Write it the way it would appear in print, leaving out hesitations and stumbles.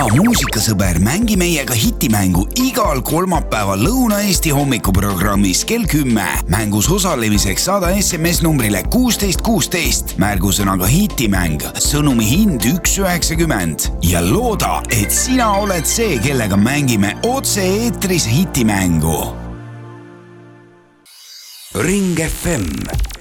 hea muusikasõber, mängi meiega hitimängu igal kolmapäeval Lõuna-Eesti hommikuprogrammis kell 10. Mängus osalemiseks saada SMS numbrile 1616 märgusõnaga hitimäng, sõnumi hind 1,90 ja looda, et sina oled see, kellega mängime otse-eetris hitimängu. Ring FM